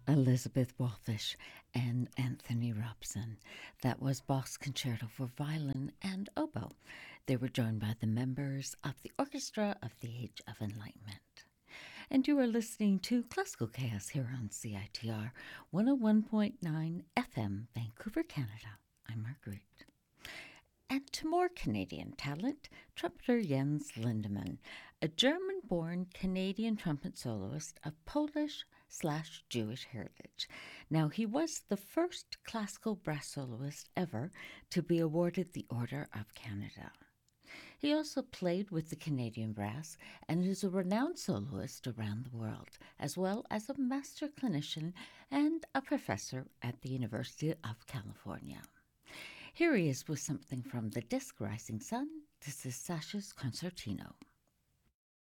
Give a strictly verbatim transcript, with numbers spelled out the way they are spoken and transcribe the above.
Elizabeth Walfish and Anthony Robson. That was Bach's Concerto for Violin and Oboe. They were joined by the members of the Orchestra of the Age of Enlightenment. And you are listening to Classical Chaos here on C I T R one oh one point nine F M, Vancouver, Canada. I'm Marguerite. And to more Canadian talent, trumpeter Jens Lindemann, a German-born Canadian trumpet soloist of Polish slash Jewish heritage. Now, he was the first classical brass soloist ever to be awarded the Order of Canada. He also played with the Canadian Brass and is a renowned soloist around the world, as well as a master clinician and a professor at the University of California. Here he is with something from the disc Rising Sun. This is Sasha's Concertino.